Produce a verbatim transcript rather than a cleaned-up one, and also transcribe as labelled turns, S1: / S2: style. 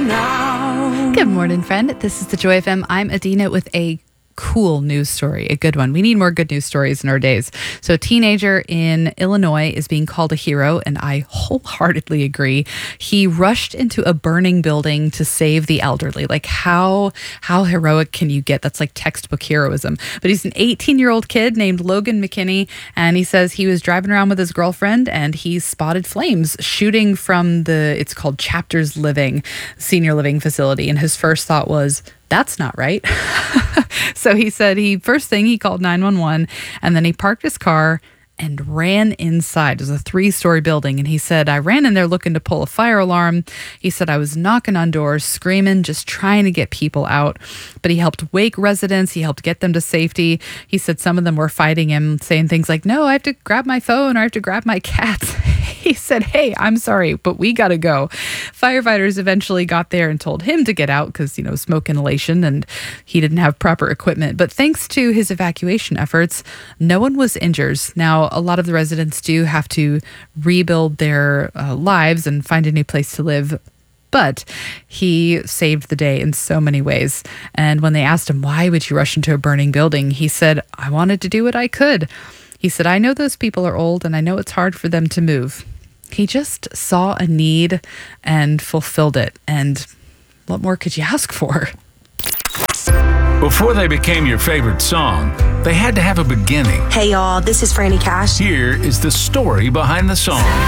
S1: now.
S2: Good morning, friend. This is the Joy F M. I'm Adina with a cool news story, a good one. We need more good news stories in our days. So a teenager in Illinois is being called a hero, and I wholeheartedly agree. He rushed into a burning building to save the elderly. Like how how heroic can you get? That's like textbook heroism. But he's an eighteen-year-old kid named Logan McKinney, and he says he was driving around with his girlfriend and he spotted flames shooting from the, it's called Chapters Living, senior living facility. And his first thought was, that's not right. So he said he first thing he called nine one one, and then he parked his car and ran inside. It was a three-story building, and he said, I ran in there looking to pull a fire alarm. He said, I was knocking on doors, screaming, just trying to get people out. But he helped wake residents. He helped get them to safety. He said some of them were fighting him, saying things like, no, I have to grab my phone, or I have to grab my cats. He said, hey, I'm sorry, but we got to go. Firefighters eventually got there and told him to get out because, you know, smoke inhalation, and he didn't have proper equipment. But thanks to his evacuation efforts, no one was injured. Now, a lot of the residents do have to rebuild their uh, lives and find a new place to live. But he saved the day in so many ways. And when they asked him, why would you rush into a burning building? He said, I wanted to do what I could. He said, I know those people are old and I know it's hard for them to move. He just saw a need and fulfilled it. And what more could you ask for?
S3: Before they became your favorite song, they had to have a beginning.
S4: Hey y'all, this is Franny Cash.
S3: Here is the story behind the song.